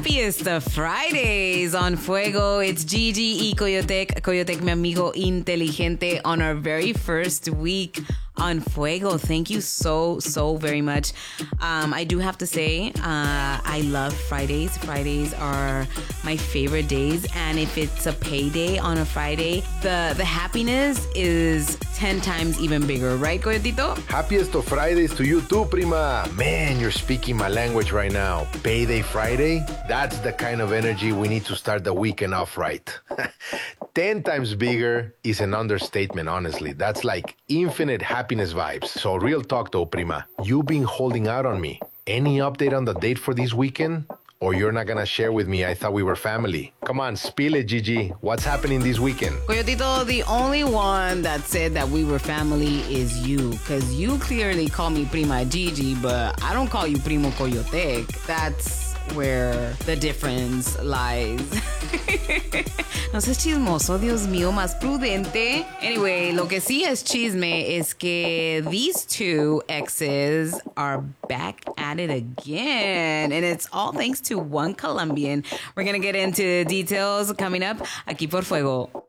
happiest of Fridays on Fuego. It's Gigi y Coyotec, mi amigo inteligente, on our very first week on Fuego. Thank you so very much. I do have to say, I love Fridays. Fridays are my favorite days, and if it's a payday on a Friday, the happiness is 10 times even bigger, right, Coyotito? Happiest of Fridays to you too, prima. Man, you're speaking my language right now. Payday Friday? That's the kind of energy we need to start the weekend off right. 10 times bigger is an understatement, honestly. That's like infinite happiness vibes. So real talk though, prima. You've been holding out on me. Any update on the date for this weekend? Or you're not gonna share with me? I thought we were family. Come on, spill it, Gigi. What's happening this weekend? Coyotito, the only one that said that we were family is you. Because you clearly call me Prima Gigi, but I don't call you Primo Coyotec. That's where the difference lies. No seas chismoso, Dios mío, más prudente. Anyway, lo que sí es chisme es que these two exes are back at it again. And it's all thanks to one Colombian. We're going to get into details coming up aquí por Fuego.